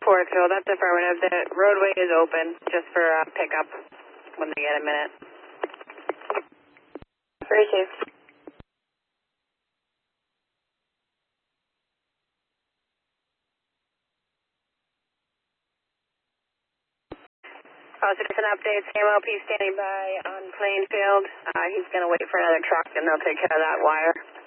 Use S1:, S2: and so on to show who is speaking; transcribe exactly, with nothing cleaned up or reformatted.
S1: Portsville, that's affirmative. The roadway is open just for uh, pickup when they get a minute. Appreciate it. Also, just an update. Sam L P standing by on Plainfield. Uh, he's going to wait for another truck, and they'll take care of that wire.